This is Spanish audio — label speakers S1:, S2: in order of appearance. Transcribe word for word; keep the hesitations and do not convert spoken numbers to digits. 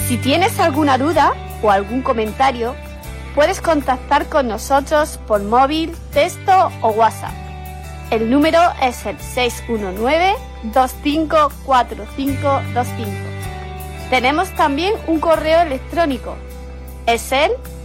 S1: Si tienes alguna duda o algún comentario, puedes contactar con nosotros por móvil, texto o WhatsApp. El número es el seis uno nueve, dos cinco cuatro cinco dos cinco. Tenemos también un correo electrónico. Es el